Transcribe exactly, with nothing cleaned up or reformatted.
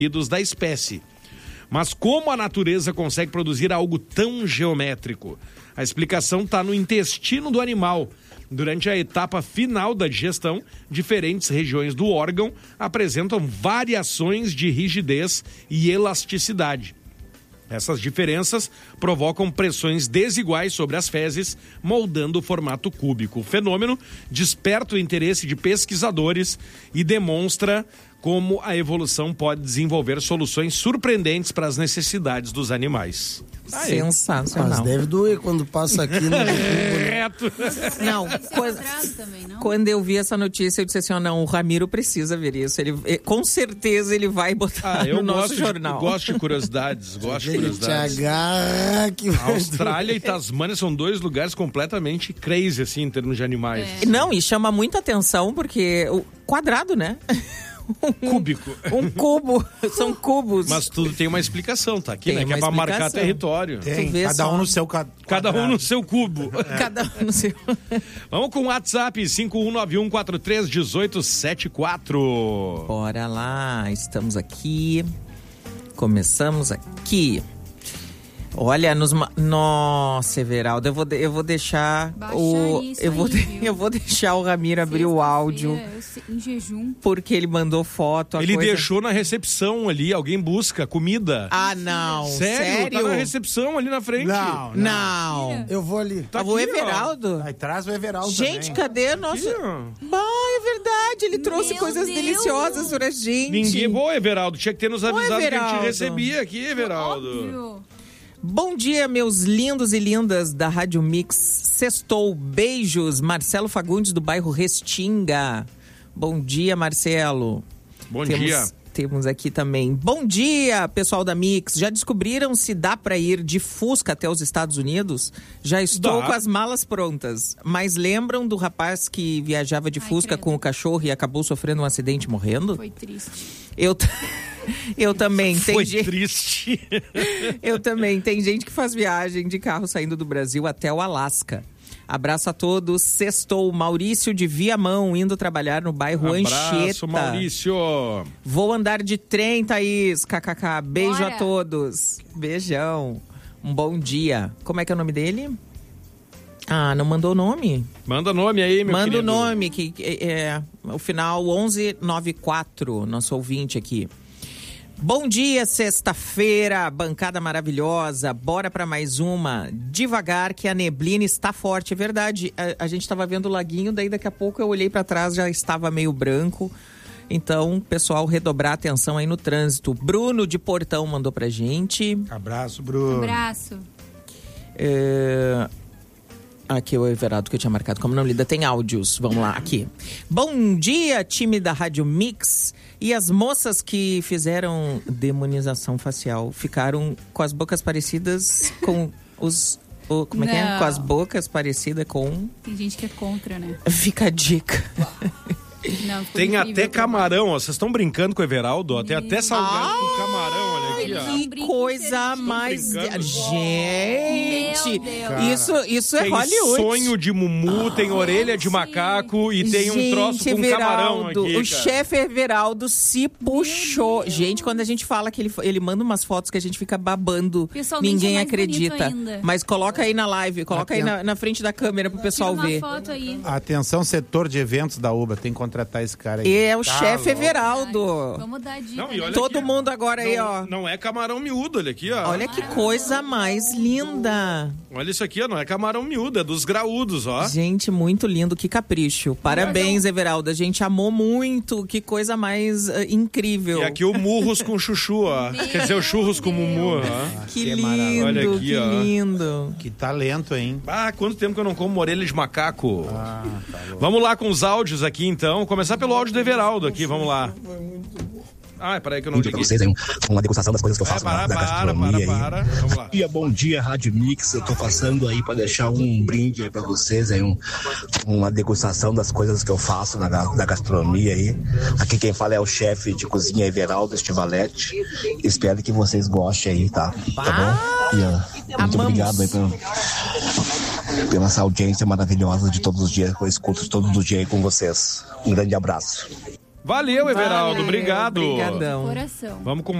da espécie. Mas como a natureza consegue produzir algo tão geométrico? A explicação está no intestino do animal. Durante a etapa final da digestão, diferentes regiões do órgão apresentam variações de rigidez e elasticidade. Essas diferenças provocam pressões desiguais sobre as fezes, moldando o formato cúbico. O fenômeno desperta o interesse de pesquisadores e demonstra como a evolução pode desenvolver soluções surpreendentes para as necessidades dos animais. Ah, sensacional. Mas deve doer quando passa aqui no reto. Não, quando, também, não, quando eu vi essa notícia, eu disse assim, oh, não, o Ramiro precisa ver isso. Ele, com certeza ele vai botar ah, no nosso jornal. De, eu gosto de curiosidades, gosto de curiosidades. Te agarra que a Austrália e Tasmânia são dois lugares completamente crazy, assim, em termos de animais. É. Não, e chama muita atenção porque o quadrado, né? Um cúbico. Um cubo. São cubos. Mas tudo tem uma explicação, tá aqui, tem, né? Que é pra marcar território. Tem, cada só. um no seu quadrado. Cada um no seu cubo. É. Cada um no seu. Vamos com o WhatsApp cinco um nove um quatro três um oito sete quatro. Bora lá, estamos aqui. Começamos aqui. Olha, nos... Nossa, Everaldo, eu vou, de... eu vou deixar Baixa o... Eu vou, aí, de... eu vou deixar o Ramiro abrir o áudio. Em jejum. Porque ele mandou foto. Ele coisa... deixou na recepção ali, alguém busca comida. Ah, não. Sério? Sério? Tá na recepção ali na frente. Não, não. não. Eu vou ali. Tá o Everaldo. Aí traz o Everaldo Gente, também. cadê a nossa... Bah, é verdade, ele trouxe Meu coisas Deus. deliciosas pra gente. Ninguém... Boa, Everaldo, tinha que ter nos avisado que a gente recebia aqui, Everaldo. Óbvio. Bom dia, meus lindos e lindas da Rádio Mix. Sextou, beijos. Marcelo Fagundes, do bairro Restinga. Bom dia, Marcelo. Bom temos, dia. Temos aqui também. Bom dia, pessoal da Mix. Já descobriram se dá para ir de Fusca até os Estados Unidos? Já estou dá. com as malas prontas. Mas lembram do rapaz que viajava de Ai, Fusca credo. com o cachorro e acabou sofrendo um acidente morrendo? Foi triste. Eu... T... Eu também. Tem Foi gente... triste. Eu também. Tem gente que faz viagem de carro saindo do Brasil até o Alasca. Abraço a todos. Sextou. Maurício de Viamão, indo trabalhar no bairro Abraço, Anchieta. Abraço, Maurício. Vou andar de trem, Thaís. K K K. Beijo Bora. a todos. Beijão. Um bom dia. Como é que é o nome dele? Ah, não mandou o nome? Manda nome aí, meu Manda querido. o nome, que é, é o final onze noventa e quatro, nosso ouvinte aqui. Bom dia, sexta-feira, bancada maravilhosa, bora para mais uma, devagar que a neblina está forte, é verdade, a, a gente estava vendo o laguinho, daí daqui a pouco eu olhei para trás, já estava meio branco, então, pessoal, redobrar a atenção aí no trânsito. Bruno de Portão mandou pra gente. Abraço, Bruno. Abraço. É... Aqui o Everaldo que eu tinha marcado como não lida, tem áudios, vamos lá, aqui. Bom dia, time da Rádio Mix. E as moças que fizeram demonização facial ficaram com as bocas parecidas com os... O, como é que é? Com as bocas parecidas com... Tem gente que é contra, né? Fica a dica. Não, tem até camarão, ó. Vocês estão brincando com o Everaldo, ó. Tem até salgado ah, com camarão, olha aqui, ó. Que coisa mais... Gente, Cara, isso, isso é tem Hollywood. Tem sonho de mumu, ah, tem orelha de macaco e tem gente, um troço com Everaldo, camarão aqui, o cara. chefe Everaldo se puxou. Gente, quando a gente fala que ele, ele manda umas fotos que a gente fica babando, ninguém é acredita. Mas coloca aí na live, coloca Aten... aí na, na frente da câmera pro pessoal Tira uma ver. Foto aí. Atenção, setor de eventos da Uba, tem que contratar esse cara aí. E é o tá chefe louco. Everaldo. Vamos dar dica. Não, e olha Todo aqui, mundo agora não, aí, ó. Não é camarão miúdo, olha aqui, ó. Olha que coisa mais linda. Olha isso aqui, ó, não é camarão miúdo, é dos graúdos, ó. Gente, muito lindo, que capricho. Parabéns, Everaldo, a gente amou muito, que coisa mais uh, incrível. E aqui o murros com chuchu, ó. Meu Quer dizer, o churros com mumu, ó. Que, que lindo, olha aqui, que ó. lindo. Que talento, hein? Ah, quanto tempo que eu não como orelha de macaco. Ah, tá louco. Vamos lá com os áudios aqui, então. Vou começar pelo áudio do Everaldo aqui, vamos lá. Ah, peraí que eu não liguei. Pra vocês aí, uma degustação das coisas que eu faço é, para, na, na gastronomia. para, para, para. Vamos lá. Bom dia, bom dia, Rádio Mix. Eu tô passando aí pra deixar um brinde aí pra vocês, aí um, uma degustação das coisas que eu faço na, na gastronomia aí. Aqui quem fala é o chefe de cozinha Everaldo Estivalete. Espero que vocês gostem aí, tá? Tá bom? E, uh, muito obrigado aí pelo, pela essa audiência maravilhosa de todos os dias, que eu escuto todos os dias aí com vocês. Um grande abraço. Valeu, Everaldo. Valeu, Obrigado. Obrigadão. Coração. Vamos com